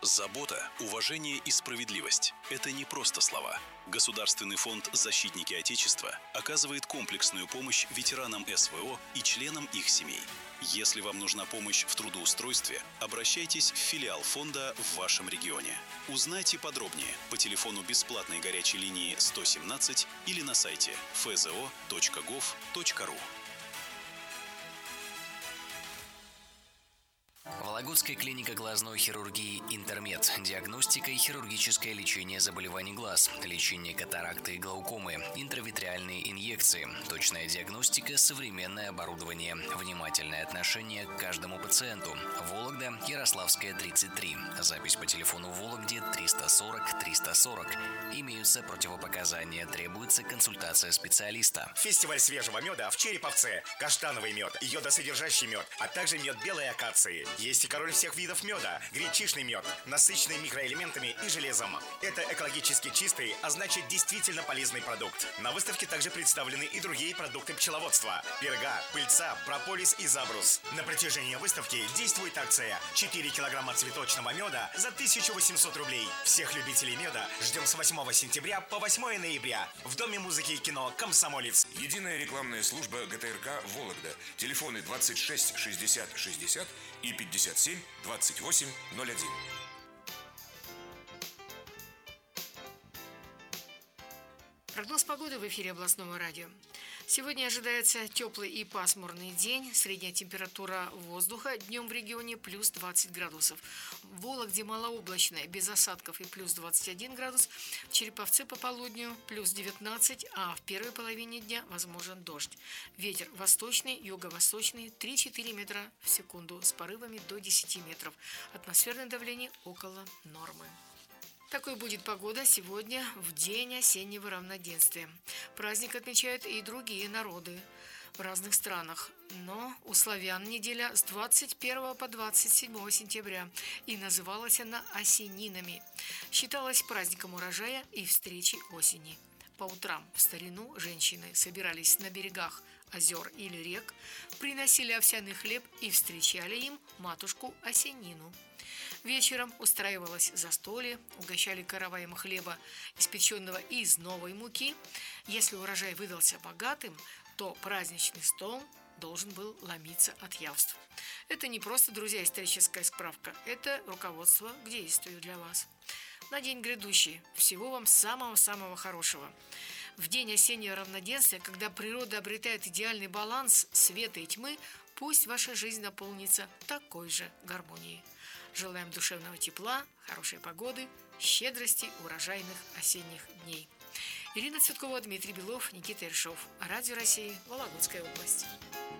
Забота, уважение и справедливость – это не просто слова. Государственный фонд «Защитники Отечества» оказывает комплексную помощь ветеранам СВО и членам их семей. Если вам нужна помощь в трудоустройстве, обращайтесь в филиал фонда в вашем регионе. Узнайте подробнее по телефону бесплатной горячей линии 117 или на сайте fzo.gov.ru. Вологодская клиника глазной хирургии «Интермед». Диагностика и хирургическое лечение заболеваний глаз, лечение катаракты и глаукомы, интравитреальные инъекции, точная диагностика, современное оборудование, внимательное отношение к каждому пациенту. Вологда, Ярославская, 33. Запись по телефону в Вологде 340 340. Имеются противопоказания, требуется консультация специалиста. Фестиваль свежего меда в Череповце. Каштановый мед, йодосодержащий мед, а также мед белой акации. Есть и король всех видов меда – гречишный мед, насыщенный микроэлементами и железом. Это экологически чистый, а значит действительно полезный продукт. На выставке также представлены и другие продукты пчеловодства – перга, пыльца, прополис и забрус. На протяжении выставки действует акция 4 килограмма цветочного меда за 1800 рублей. Всех любителей меда ждем с 8 сентября по 8 ноября в Доме музыки и кино «Комсомолец». Единая рекламная служба ГТРК «Вологда». Телефоны 26 60 60 и 57 28 01. Прогноз погоды в эфире областного радио. Сегодня ожидается теплый и пасмурный день. Средняя температура воздуха днем в регионе плюс 20 градусов. В Вологде малооблачно, без осадков и плюс 21 градус. В Череповце по полудню плюс 19, а в первой половине дня возможен дождь. Ветер восточный, юго-восточный 3-4 метра в секунду с порывами до 10 метров. Атмосферное давление около нормы. Такой будет погода сегодня в день осеннего равноденствия. Праздник отмечают и другие народы в разных странах. Но у славян неделя с 21 по 27 сентября, и называлась она осенинами. Считалась праздником урожая и встречи осени. По утрам в старину женщины собирались на берегах озер или рек, приносили овсяный хлеб и встречали им матушку Осенину. Вечером устраивалось застолье, угощали караваем хлеба, испеченного из новой муки. Если урожай выдался богатым, то праздничный стол должен был ломиться от явств. Это не просто, друзья, историческая справка, это руководство к действию для вас. На день грядущий всего вам самого-самого хорошего. В день осеннего равноденствия, когда природа обретает идеальный баланс света и тьмы, пусть ваша жизнь наполнится такой же гармонией. Желаем душевного тепла, хорошей погоды, щедрости, урожайных осенних дней. Ирина Цветкова, Дмитрий Белов, Никита Ершов. Радио России, Вологодская область.